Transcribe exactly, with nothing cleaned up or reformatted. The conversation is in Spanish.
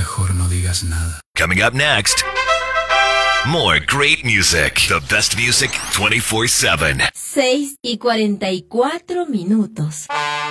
Mejor no digas nada. Coming up next, more great music. The best music twenty-four seven. Seis y cuarenta y cuatro minutos.